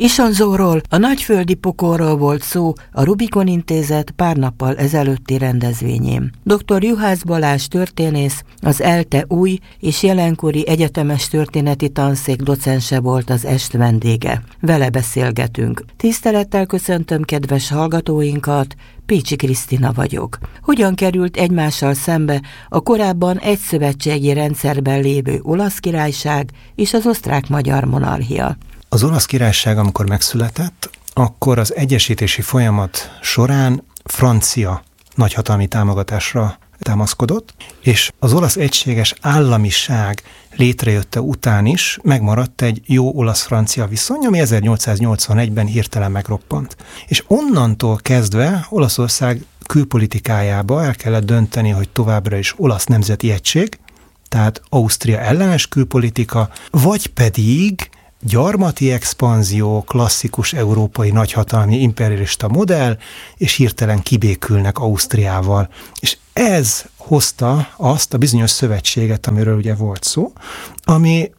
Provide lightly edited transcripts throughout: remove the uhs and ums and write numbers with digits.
Isonzóról, a nagyföldi pokolról volt szó a Rubikon Intézet pár nappal ezelőtti rendezvényén. Dr. Juhász Balázs történész, az ELTE új és jelenkori egyetemes történeti tanszék docense volt az est vendége. Vele beszélgetünk. Tisztelettel köszöntöm kedves hallgatóinkat, Pécsi Krisztina vagyok. Hogyan került egymással szembe a korábban egyszövetségi rendszerben lévő Olasz Királyság és az Osztrák-Magyar Monarchia? Az Olasz Királyság, amikor megszületett, akkor az egyesítési folyamat során francia nagyhatalmi támogatásra támaszkodott, és az olasz egységes államiság létrejötte után is megmaradt egy jó olasz-francia viszony, ami 1881-ben hirtelen megroppant. És onnantól kezdve Olaszország külpolitikájába el kellett dönteni, hogy továbbra is olasz nemzeti egység, tehát Ausztria ellenes külpolitika, vagy pedig gyarmati expanzió, klasszikus európai nagyhatalmi imperialista modell, és hirtelen kibékülnek Ausztriával. És ez hozta azt a bizonyos szövetséget, amiről ugye volt szó, ami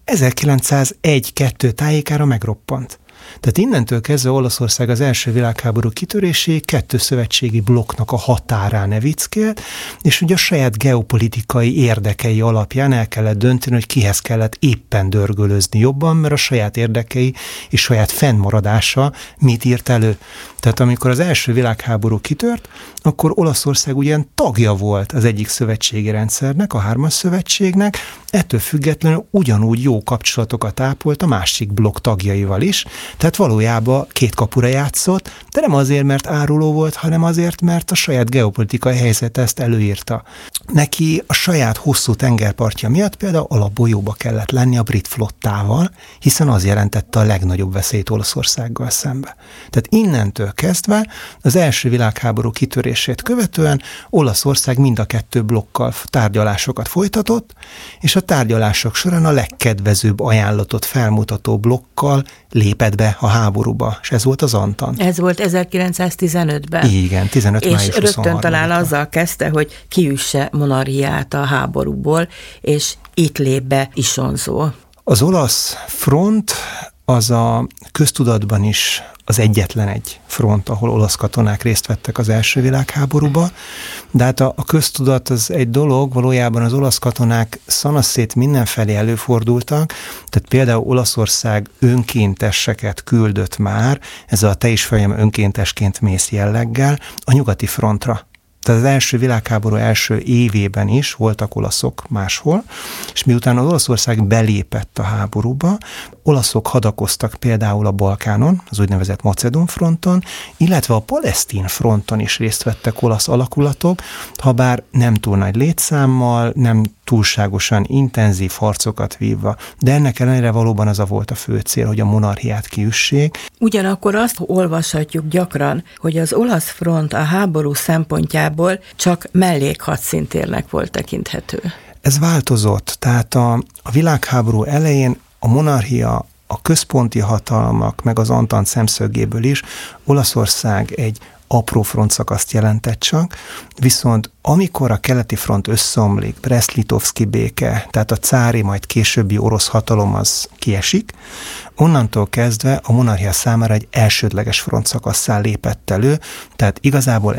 1901-2 tájékára megroppant. Tehát innentől kezdve Olaszország az első világháború kitöréséig 2 szövetségi blokknak a határán evickélt, és ugye a saját geopolitikai érdekei alapján el kellett dönteni, hogy kihez kellett éppen dörgölözni jobban, mert a saját érdekei és saját fennmaradása mit írt elő. Tehát amikor az első világháború kitört, akkor Olaszország ugyan tagja volt az egyik szövetségi rendszernek, a 3. szövetségnek, ettől függetlenül ugyanúgy jó kapcsolatokat ápolt a másik blokk tagjaival is, tehát valójában 2 kapura játszott, de nem azért, mert áruló volt, hanem azért, mert a saját geopolitikai helyzet ezt előírta. Neki a saját hosszú tengerpartja miatt például alapból jóba kellett lenni a brit flottával, hiszen az jelentette a legnagyobb veszélyt Olaszországgal szembe. Tehát innentől kezdve az első világháború kitörését követően Olaszország mind a 2 blokkal tárgyalásokat folytatott, és a tárgyalások során a legkedvezőbb ajánlatot felmutató blokkal lépett be a háborúba, és ez volt az Antant. Ez volt 1915-ben. Igen, 15. május 23-ban. És rögtön talán azzal kezdte, hogy kiüsse Monarchiát a háborúból, és itt lép be Isonzó. Az olasz front az a köztudatban is az egyetlen egy front, ahol olasz katonák részt vettek az első világháborúba, de hát a köztudat az egy dolog, valójában az olasz katonák szanaszét mindenfelé előfordultak, tehát például Olaszország önkénteseket küldött már, ezzel a te is feljön önkéntesként mész jelleggel, a nyugati frontra. Tehát az első világháború első évében is voltak olaszok máshol, és miután az Olaszország belépett a háborúba, olaszok hadakoztak például a Balkánon, az úgynevezett Macedón fronton, illetve a palesztin fronton is részt vettek olasz alakulatok, habár nem túl nagy létszámmal, nem túlságosan intenzív harcokat vívva, de ennek ellenére valóban az volt a fő cél, hogy a monarchiát kiüssék. Ugyanakkor azt olvashatjuk gyakran, hogy az olasz front a háború szempontjából csak mellékhadszíntérnek volt tekinthető. Ez változott, tehát a világháború elején a monarchia, a központi hatalmak, meg az Antant szemszögéből is Olaszország egy apró frontszakaszt jelentett csak, viszont amikor a keleti front összeomlik, Brest-Litovszki béke, tehát a cári, majd későbbi orosz hatalom az kiesik, onnantól kezdve a monarchia számára egy elsődleges frontszakasszá lépett elő, tehát igazából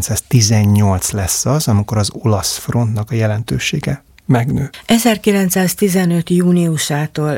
1918 lesz az, amikor az olasz frontnak a jelentősége megnő. 1915. júniusától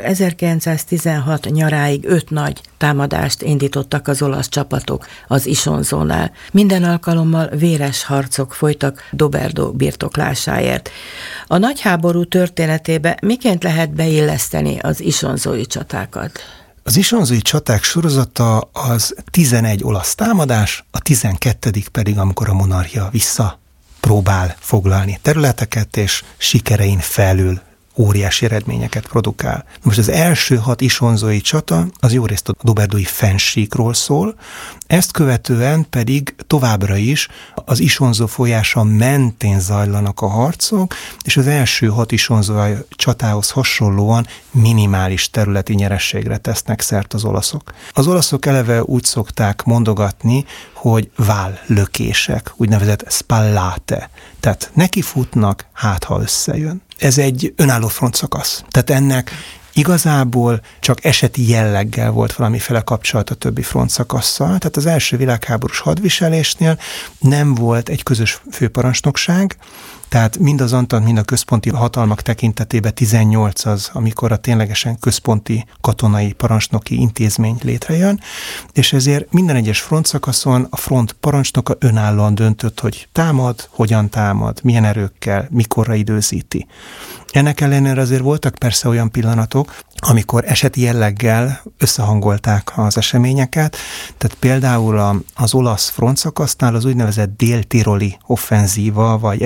1916 nyaráig 5 nagy támadást indítottak az olasz csapatok az Isonzónál. Minden alkalommal véres harcok folytak Doberdo birtoklásáért. A nagyháború történetébe miként lehet beilleszteni az isonzói csatákat? Az isonzói csaták sorozata az 11 olasz támadás, a 12. pedig, amikor a monarchia próbál foglalni területeket, és sikerein felül óriási eredményeket produkál. Most az első 6 isonzói csata az jó részt a doberdói fennsíkról szól, ezt követően pedig továbbra is az Isonzó folyása mentén zajlanak a harcok, és az első 6 isonzói csatához hasonlóan minimális területi nyerességre tesznek szert az olaszok. Az olaszok eleve úgy szokták mondogatni, hogy vállökések, úgynevezett spallate, tehát nekifutnak, hát ha összejön. Ez egy önálló frontszakasz. Tehát ennek Igazából csak eseti jelleggel volt valamiféle kapcsolat a többi frontszakasszal, tehát az első világháborús hadviselésnél nem volt egy közös főparancsnokság, tehát mind az Antant, mind a központi hatalmak tekintetében 18 az, amikor a ténylegesen központi katonai parancsnoki intézmény létrejön, és ezért minden egyes frontszakaszon a front parancsnoka önállóan döntött, hogy támad, hogyan támad, milyen erőkkel, mikorra időzíti. Ennek ellenére azért voltak persze olyan pillanatok, amikor eseti jelleggel összehangolták az eseményeket, tehát például az olasz frontszakasznál az úgynevezett dél-tiroli offenzíva, vagy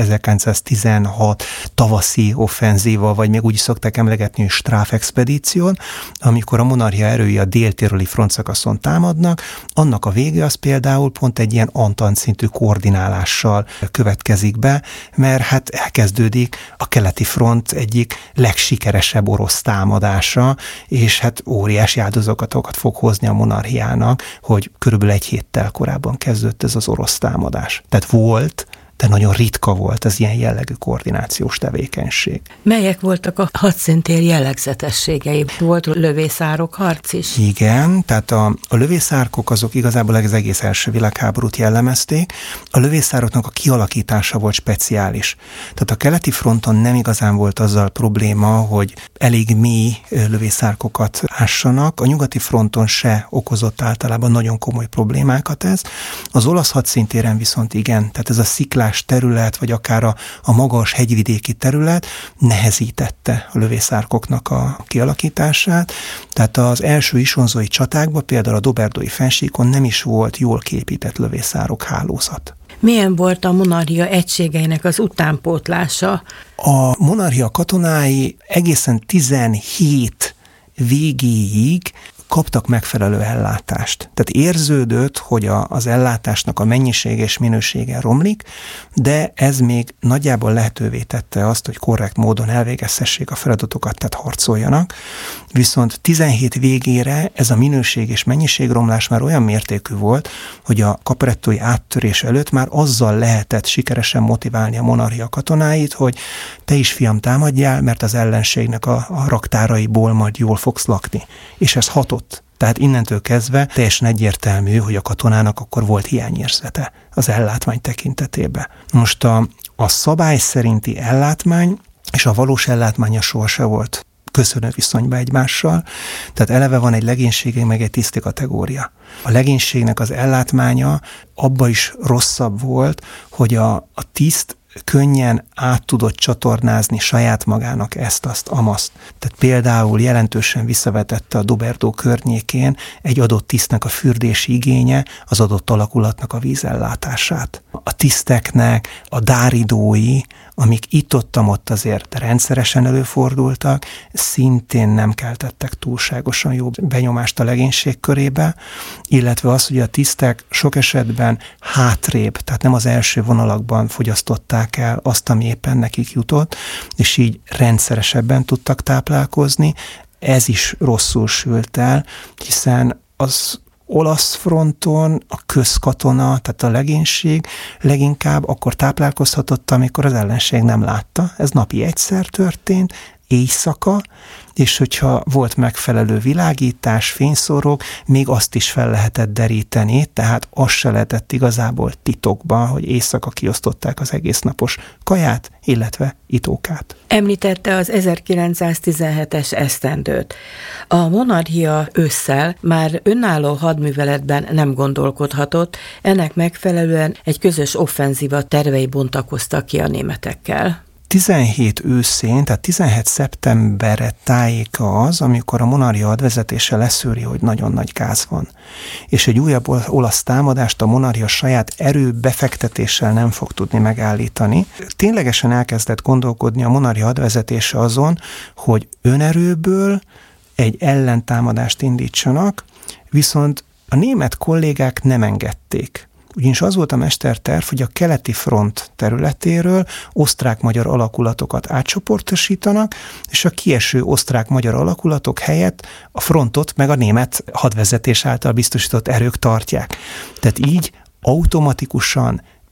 1916 tavaszi offenzíva, vagy még úgy is szokták emlegetni, hogy Strafexpedíción, amikor a monarchia erői a dél-tiroli frontszakaszon támadnak, annak a vége az például pont egy ilyen Antant szintű koordinálással következik be, mert hát elkezdődik a keleti front egyik legsikeresebb orosz támadása, és hát óriási áldozatokat fog hozni a monarchiának, hogy körülbelül egy héttel korábban kezdődött ez az orosz támadás. Tehát volt, de nagyon ritka volt az ilyen jellegű koordinációs tevékenység. Melyek voltak a hadszintér jellegzetességei? Volt lövészárok harc is? Igen, tehát a lövészárkok azok igazából az egész első világháborút jellemezték. A lövészároknak a kialakítása volt speciális. Tehát a keleti fronton nem igazán volt azzal probléma, hogy elég mély lövészárkokat ássanak. A nyugati fronton se okozott általában nagyon komoly problémákat ez. Az olasz hadszintéren viszont igen, tehát ez a sziklás terület, vagy akár a magas hegyvidéki terület nehezítette a lövészárkoknak a kialakítását. Tehát az első isonzói csatákban, például a Doberdói fennsíkon nem is volt jól kiépített lövészárok hálózat. Milyen volt a monarchia egységeinek az utánpótlása? A monarchia katonái egészen 17 végéig kaptak megfelelő ellátást. Tehát érződött, hogy az ellátásnak a mennyisége és minősége romlik, de ez még nagyjából lehetővé tette azt, hogy korrekt módon elvégezhessék a feladatokat, tehát harcoljanak. Viszont 17 végére ez a minőség és mennyiségromlás már olyan mértékű volt, hogy a Caporettói áttörés előtt már azzal lehetett sikeresen motiválni a monarchia katonáit, hogy te is, fiam, támadjál, mert az ellenségnek a raktáraiból majd jól fogsz lakni. És ez hatott. Tehát innentől kezdve teljesen egyértelmű, hogy a katonának akkor volt hiányérzete az ellátmány tekintetében. Most a szabály szerinti ellátmány és a valós ellátmánya sohasem volt köszönő viszonyba egymással, tehát eleve van egy legénység, meg egy tiszti kategória. A legénységnek az ellátmánya abba is rosszabb volt, hogy a tiszt könnyen át tudott csatornázni saját magának ezt, azt, amazt. Tehát például jelentősen visszavetette a Doberdó környékén egy adott tisztnek a fürdési igénye az adott alakulatnak a vízellátását. A tiszteknek a dáridói, amik itt-ott azért rendszeresen előfordultak, szintén nem keltettek túlságosan jó benyomást a legénység körébe, illetve az, hogy a tisztek sok esetben hátrébb, tehát nem az első vonalakban fogyasztották el azt, ami éppen nekik jutott, és így rendszeresebben tudtak táplálkozni. Ez is rosszul sült el, hiszen az olasz fronton a közkatona, tehát a legénység leginkább akkor táplálkozhatott, amikor az ellenség nem látta. Ez napi egyszer történt, éjszaka, és hogyha volt megfelelő világítás, fényszórók, még azt is fel lehetett deríteni, tehát az se lehetett igazából titokban, hogy éjszaka kiosztották az egésznapos kaját, illetve itókát. Említette az 1917-es esztendőt. A monarchia ősszel már önálló hadműveletben nem gondolkodhatott, ennek megfelelően egy közös offenzíva tervei bontakoztak ki a németekkel. 17 őszén, tehát 17 szeptemberre tájéka az, amikor a monarchia hadvezetése leszűri, hogy nagyon nagy gáz van. És egy újabb olasz támadást a monarchia saját erőbefektetéssel nem fog tudni megállítani. Ténylegesen elkezdett gondolkodni a monarchia hadvezetése azon, hogy önerőből egy ellentámadást indítsanak, viszont a német kollégák nem engedték. Ugyanis az volt a mesterterv, hogy a keleti front területéről osztrák-magyar alakulatokat átcsoportosítanak, és a kieső osztrák-magyar alakulatok helyett a frontot meg a német hadvezetés által biztosított erők tartják. Tehát így automatikusan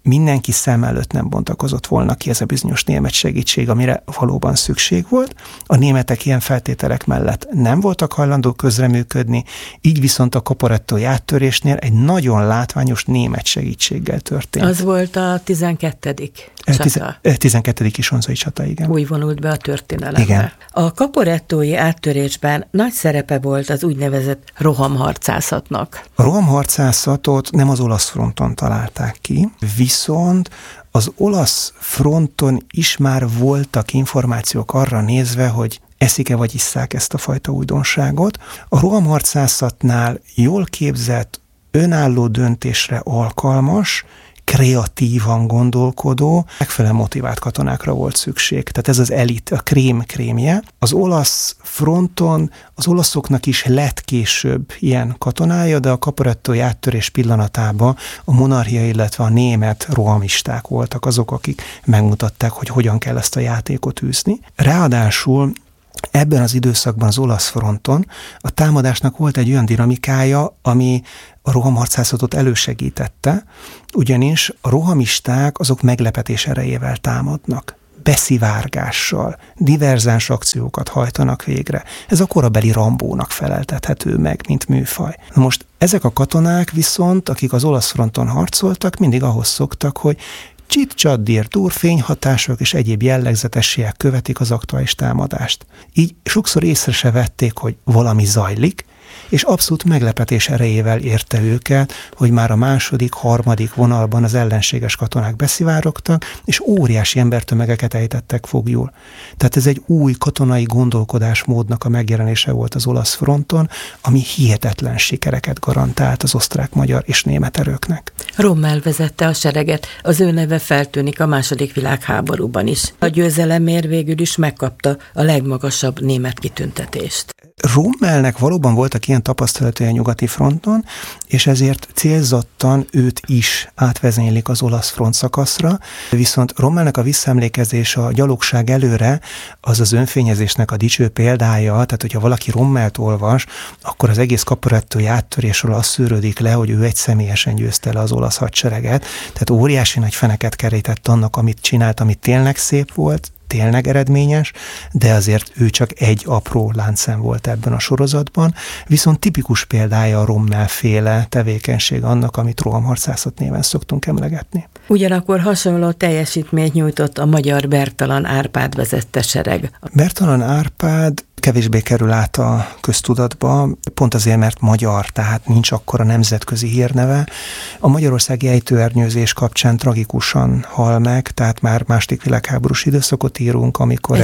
mindenki szem előtt nem bontakozott volna ki ez a bizonyos német segítség, amire valóban szükség volt. A németek ilyen feltételek mellett nem voltak hajlandók közreműködni, így viszont a caporettói áttörésnél egy nagyon látványos német segítséggel történt. Az volt a 12. csata. 12. Kisonzai csata, igen. Úgy vonult be a történelembe. Igen. A caporettói áttörésben nagy szerepe volt az úgynevezett rohamharcászatnak. A rohamharcászatot nem az olasz fronton találták ki, viszont az olasz fronton is már voltak információk arra nézve, hogy eszik-e vagy isszák ezt a fajta újdonságot. A rohamharcászatnál jól képzett, önálló döntésre alkalmas, kreatívan gondolkodó, megfelelően motivált katonákra volt szükség. Tehát ez az elit, a krémje. Az olasz fronton az olaszoknak is lett később ilyen katonája, de a caporettói áttörés pillanatában a monarchia, illetve a német rohamisták voltak azok, akik megmutatták, hogy hogyan kell ezt a játékot űzni. Ráadásul ebben az időszakban az olasz fronton a támadásnak volt egy olyan dinamikája, ami a rohamharcászatot elősegítette, ugyanis a rohamisták azok meglepetés erejével támadnak, beszivárgással, diverzáns akciókat hajtanak végre. Ez a korabeli Rambónak feleltethető meg, mint műfaj. Na most ezek a katonák viszont, akik az olasz fronton harcoltak, mindig ahhoz szoktak, hogy csit-csat-dír-túr, fényhatások és egyéb jellegzetességek követik az aktuális támadást. Így sokszor észre se vették, hogy valami zajlik, és abszolút meglepetés erejével érte őket, hogy már a második, harmadik vonalban az ellenséges katonák beszivárogtak, és óriási embertömegeket ejtettek foglyul. Tehát ez egy új katonai gondolkodásmódnak a megjelenése volt az olasz fronton, ami hihetetlen sikereket garantált az osztrák, magyar és német erőknek. Rommel vezette a sereget, az ő neve feltűnik a II. Világháborúban is. A győzelemért végül is megkapta a legmagasabb német kitüntetést. Rommelnek valóban voltak ilyen tapasztalatai a nyugati fronton, és ezért célzottan őt is átvezénylik az olasz front szakaszra, viszont Rommelnek a visszaemlékezés a gyalogság előre, az az önfényezésnek a dicső példája, tehát hogyha valaki Rommelt olvas, akkor az egész caporettói áttörésről az szűrődik le, hogy ő egyszemélyesen győzte le az olasz hadsereget, tehát óriási nagy feneket kerített annak, amit csinált, amit tényleg szép volt, tényleg eredményes, de azért ő csak egy apró láncszem volt ebben a sorozatban, viszont tipikus példája a Rommel-féle tevékenység annak, amit rohamharcászat néven szoktunk emlegetni. Ugyanakkor hasonló teljesítményt nyújtott a magyar Bertalan Árpád vezette sereg. Bertalan Árpád kevésbé kerül át a köztudatba, pont azért, mert magyar, tehát nincs akkora nemzetközi hírneve. A magyarországi ejtőernyőzés kapcsán tragikusan hal meg, tehát már II. Világháborús időszakot írunk, amikor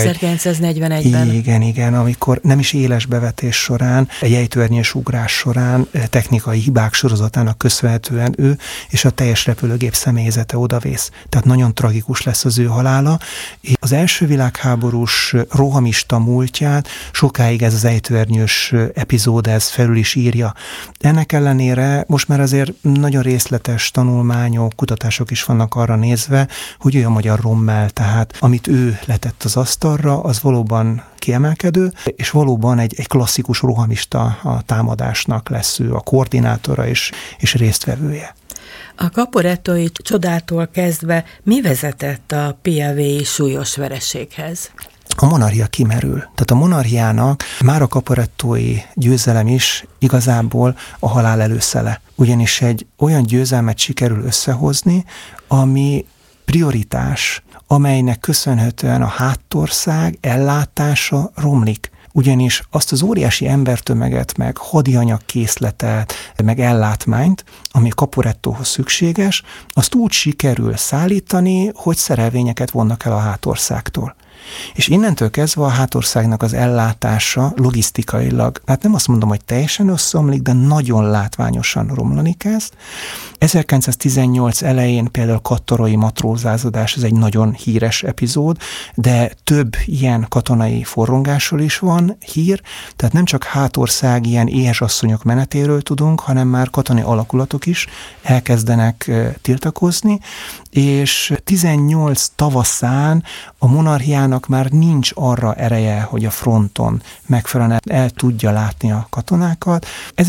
1941-ben. Igen, amikor nem is éles bevetés során, egy ejtőernyős ugrás során technikai hibák sorozatának köszönhetően ő és a teljes repülőgép személyzete odavész. Tehát nagyon tragikus lesz az ő halála. Az első világháborús rohamista múltját sokáig ez az ejtőernyős epizód, ez felül is írja. Ennek ellenére most már azért nagyon részletes tanulmányok, kutatások is vannak arra nézve, hogy ő a magyar Rommel, tehát amit ő letett az asztalra, az valóban kiemelkedő, és valóban egy klasszikus rohamista a támadásnak lesz ő a koordinátora és résztvevője. A caporettói csodától kezdve mi vezetett a piavéi súlyos vereséghez? A monarchia kimerül. Tehát a monarchiának már a caporettói győzelem is igazából a halál előszele. Ugyanis egy olyan győzelmet sikerül összehozni, ami prioritás, amelynek köszönhetően a háttország ellátása romlik. Ugyanis azt az óriási embertömeget, meg hadianyagkészletet, meg ellátmányt, ami a caporettóhoz szükséges, azt úgy sikerül szállítani, hogy szerelvényeket vonnak el a hátországtól. És innentől kezdve a hátországnak az ellátása logisztikailag, hát nem azt mondom, hogy teljesen összeomlik, de nagyon látványosan romlani kezd. 1918 elején például Kattarói matrózázadás, ez egy nagyon híres epizód, de több ilyen katonai forrongásról is van hír, tehát nem csak hátország ilyen éhes asszonyok menetéről tudunk, hanem már katonai alakulatok is elkezdenek tiltakozni, és 18 tavaszán a monarchiának Monarchiának már nincs arra ereje, hogy a fronton megfelelően el tudja látni a katonákat.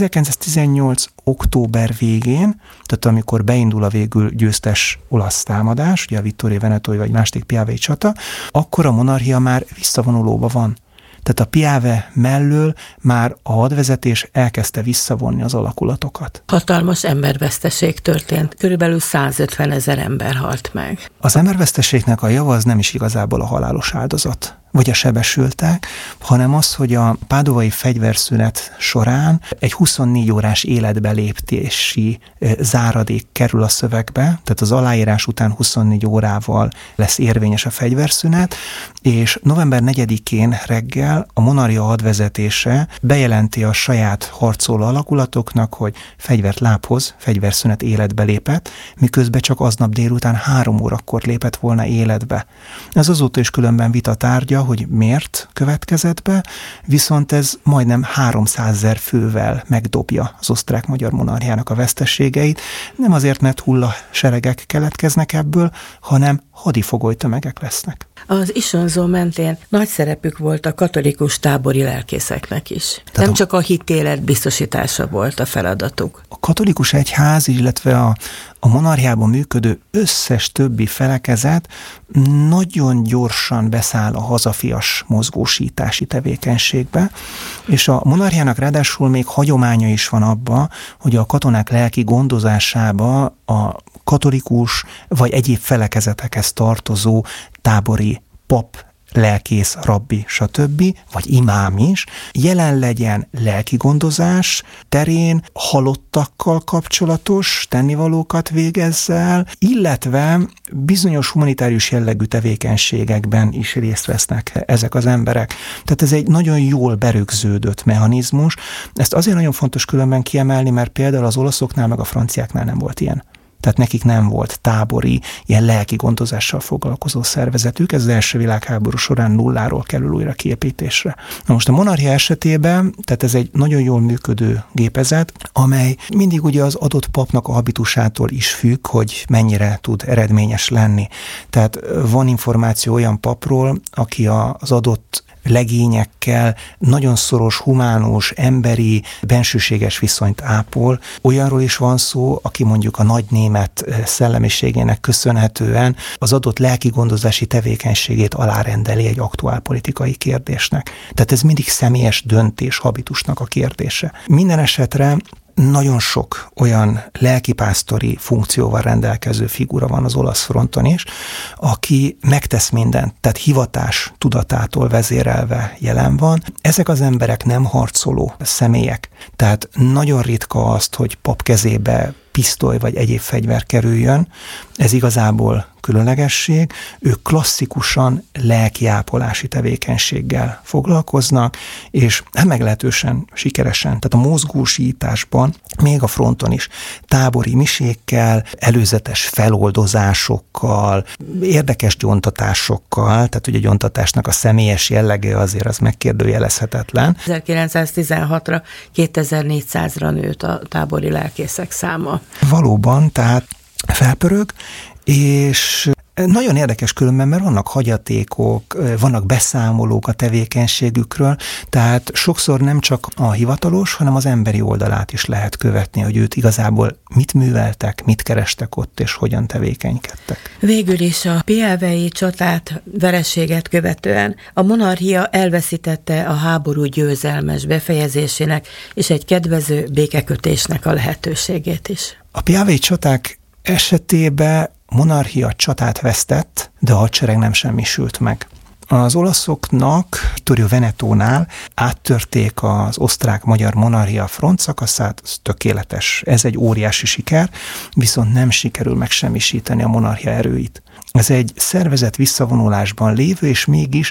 1918. október végén, tehát amikor beindul a végül győztes olasz támadás, ugye a Vittorio Venetói vagy második Piavei csata, akkor a monarchia már visszavonulóban van. Tehát a Piave mellől már a hadvezetés elkezdte visszavonni az alakulatokat. Hatalmas emberveszteség történt. Körülbelül 150 000 ember halt meg. Az emberveszteségnek a java az nem is igazából a halálos áldozat, vagy a sebesültek, hanem az, hogy a pádovai fegyverszünet során egy 24 órás életbeléptési záradék kerül a szövegbe, tehát az aláírás után 24 órával lesz érvényes a fegyverszünet, és november 4-én reggel a monarchia hadvezetése bejelenti a saját harcoló alakulatoknak, hogy fegyvert lábhoz, fegyverszünet életbe lépett, miközben csak aznap délután 3 órakor lépett volna életbe. Ez azóta is különben vita tárgya, hogy miért következett be, viszont ez majdnem 300 000 fővel megdobja az osztrák-magyar monarchiának a veszteségeit, nem azért, mert hullaseregek keletkeznek ebből, hanem hadifogoly tömegek lesznek. Az Isonzó mentén nagy szerepük volt a katolikus tábori lelkészeknek is. Nem csak a hitélet biztosítása volt a feladatuk. A katolikus egyház, illetve a monarchiában működő összes többi felekezet nagyon gyorsan beszáll a hazafias mozgósítási tevékenységbe, és a monarchiának ráadásul még hagyománya is van abba, hogy a katonák lelki gondozásába a katolikus vagy egyéb felekezetekhez tartozó tábori pap, lelkész, rabbi, stb., vagy imám is, jelen legyen lelki gondozás terén, halottakkal kapcsolatos tennivalókat végezzel, illetve bizonyos humanitárius jellegű tevékenységekben is részt vesznek ezek az emberek. Tehát ez egy nagyon jól berögződött mechanizmus. Ezt azért nagyon fontos különben kiemelni, mert például az olaszoknál meg a franciáknál nem volt ilyen. Tehát nekik nem volt tábori, ilyen lelki gondozással foglalkozó szervezetük, ez az első világháború során nulláról kerül újra kiépítésre. Na most a monarchia esetében, tehát ez egy nagyon jól működő gépezet, amely mindig ugye az adott papnak a habitusától is függ, hogy mennyire tud eredményes lenni. Tehát van információ olyan papról, aki az adott legényekkel nagyon szoros, humánus, emberi, bensőséges viszonyt ápol. Olyanról is van szó, aki mondjuk a nagy német szellemiségének köszönhetően az adott lelki gondozási tevékenységét alárendeli egy aktuál politikai kérdésnek. Tehát ez mindig személyes döntés, habitusnak a kérdése. Minden esetre nagyon sok olyan lelkipásztori funkcióval rendelkező figura van az olasz fronton is, aki megtesz mindent, tehát hivatás tudatától vezérelve jelen van. Ezek az emberek nem harcoló személyek, tehát nagyon ritka azt, hogy pap kezébe pisztoly vagy egyéb fegyver kerüljön, ez igazából különlegesség, ők klasszikusan lelkiápolási tevékenységgel foglalkoznak, és meglehetősen sikeresen, tehát a mozgósításban, még a fronton is tábori misékkel, előzetes feloldozásokkal, érdekes gyóntatásokkal, tehát ugye a gyóntatásnak a személyes jellege azért az megkérdőjelezhetetlen. 1916-ra 2400-ra nőtt a tábori lelkészek száma. Valóban, tehát felpörög, és nagyon érdekes különben, mert vannak hagyatékok, vannak beszámolók a tevékenységükről, tehát sokszor nem csak a hivatalos, hanem az emberi oldalát is lehet követni, hogy őt igazából mit műveltek, mit kerestek ott, és hogyan tevékenykedtek. Végül is a piavei csatát, vereséget követően a monarchia elveszítette a háború győzelmes befejezésének és egy kedvező békekötésnek a lehetőségét is. A piavei csaták esetében monarchia csatát vesztett, de a hadsereg nem semmisült meg. Az olaszoknak Vittorio Venetónál áttörték az osztrák-magyar monarchia frontszakaszát, ez tökéletes, ez egy óriási siker, viszont nem sikerül megsemmisíteni a monarchia erőit. Ez egy szervezett visszavonulásban lévő, és mégis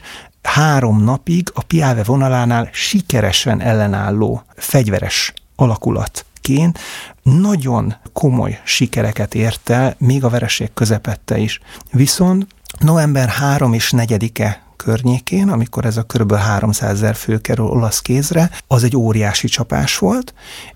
3 napig a Piave vonalánál sikeresen ellenálló fegyveres alakulatként nagyon komoly sikereket ért el, még a vereség közepette is. Viszont november 3 és 4-e környékén, amikor ez a kb. 300 000 fő kerül olasz kézre, az egy óriási csapás volt,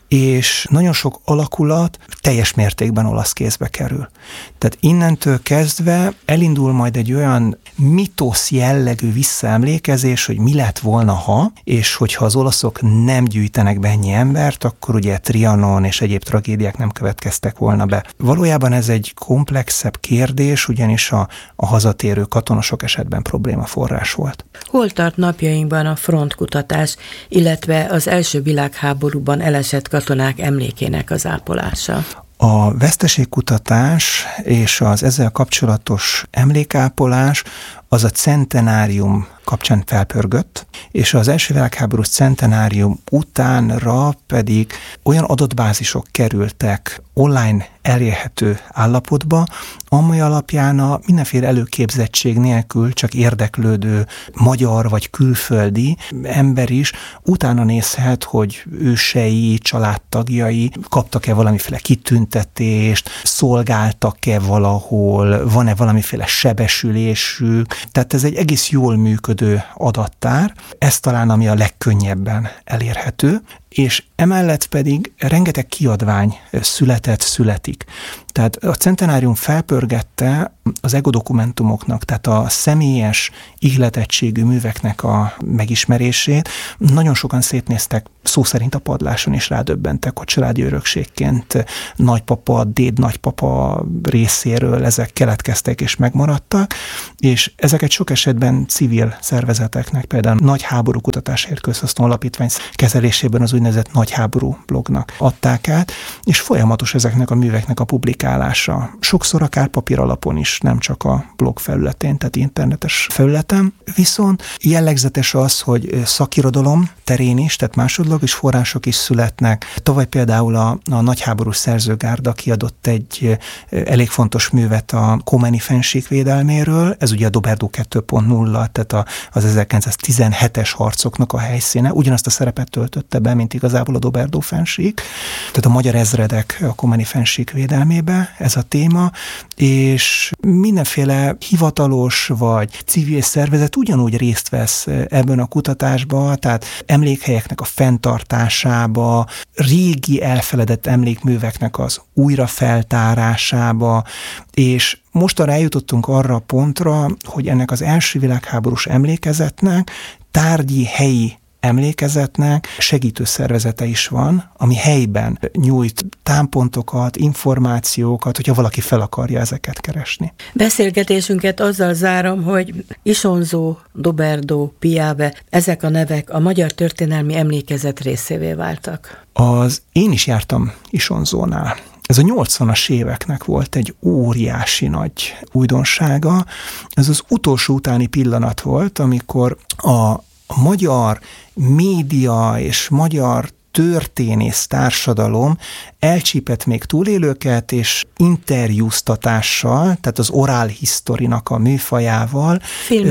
és nagyon sok alakulat teljes mértékben olasz kézbe kerül. Tehát innentől kezdve elindul majd egy olyan mitosz jellegű visszaemlékezés, hogy mi lett volna, ha, és hogyha az olaszok nem gyűjtenek be ennyi embert, akkor ugye Trianon és egyéb tragédiák nem következtek volna be. Valójában ez egy komplexebb kérdés, ugyanis a hazatérő katonosok esetben problémaforrás volt. Hol tart napjainkban a frontkutatás, illetve az első világháborúban elesett katonák emlékének az ápolása? A veszteségkutatás és az ezzel kapcsolatos emlékápolás az a centenárium kapcsán felpörgött, és az első világháborús centenárium utánra pedig olyan adatbázisok kerültek online elérhető állapotba, amely alapján a mindenféle előképzettség nélkül csak érdeklődő magyar vagy külföldi ember is utána nézhet, hogy ősei, családtagjai kaptak-e valamiféle kitüntetést, szolgáltak-e valahol, van-e valamiféle sebesülésük. Tehát ez egy egész jól működő adattár, ez talán ami a legkönnyebben elérhető, és emellett pedig rengeteg kiadvány születik. Tehát a centenárium felpörgette az egodokumentumoknak, tehát a személyes ihletettségű műveknek a megismerését. Nagyon sokan szétnéztek, szó szerint a padláson is rádöbbentek, hogy családi örökségként nagypapa, déd-nagypapa részéről ezek keletkeztek és megmaradtak, és ezeket sok esetben civil szervezeteknek, például Nagy Háború Kutatásért Közhasznú Alapítvány kezelésében az úgynevezett Nagy Háború blognak adták át, és folyamatos ezeknek a műveknek a publikálása. Sokszor akár papír alapon is, nem csak a blog felületén, tehát internetes felületen. Viszont jellegzetes az, hogy szakirodalom terén is, tehát másodlagos források is születnek. Tavaly például a nagyháborús szerzőgárda kiadott egy elég fontos művet a Komeni fennsík védelméről, ez ugye a Doberdo 2.0, tehát az 1917-es harcoknak a helyszíne, ugyanazt a szerepet töltötte be, mint igazából a Doberdo fennsík, tehát a magyar ezredek a Komeni fennsík védelmébe ez a téma, és mindenféle hivatalos vagy civil szervezet ugyanúgy részt vesz ebben a kutatásban, tehát emlékhelyeknek a fenntartásába, régi elfeledett emlékműveknek az újrafeltárásába, és mostanra eljutottunk arra a pontra, hogy ennek az első világháborús emlékezetnek tárgyi, helyi emlékezetnek segítő szervezete is van, ami helyben nyújt támpontokat, információkat, hogyha valaki fel akarja ezeket keresni. Beszélgetésünket azzal zárom, hogy Isonzó, Doberdo, Piave, ezek a nevek a magyar történelmi emlékezet részévé váltak. Én is jártam Isonzónál. Ez a 80-as éveknek volt egy óriási nagy újdonsága. Ez az utolsó utáni pillanat volt, amikor a magyar média és magyar történész társadalom elcsípett még túlélőket, és interjúztatással, tehát az oral historynak a műfajával.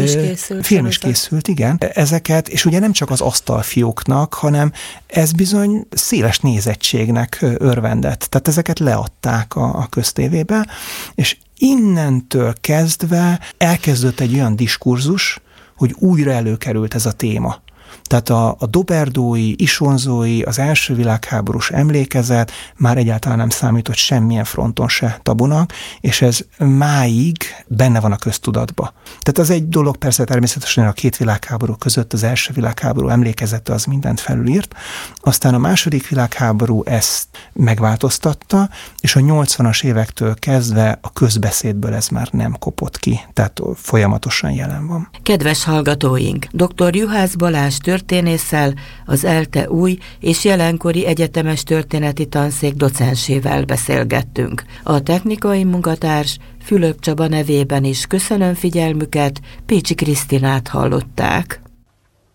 Film is készült, igen. Ezeket, és ugye nem csak az asztalfióknak, hanem ez bizony széles nézettségnek örvendett. Tehát ezeket leadták a köztévébe, és innentől kezdve elkezdődött egy olyan diskurzus, hogy újra előkerült ez a téma. Tehát a doberdói, isonzói, az első világháborús emlékezet már egyáltalán nem számított semmilyen fronton se tabunak, és ez máig benne van a köztudatba. Tehát az egy dolog, persze természetesen a két világháború között az első világháború emlékezete az mindent felülírt, aztán a második világháború ezt megváltoztatta, és a 80-as évektől kezdve a közbeszédből ez már nem kopott ki, tehát folyamatosan jelen van. Kedves hallgatóink, dr. Juhász Balázs történésszel, az ELTE új és jelenkori egyetemes történeti tanszék docensével beszélgettünk. A technikai munkatárs Fülöp Csaba nevében is köszönöm figyelmüket, Pécsi Krisztinát hallották.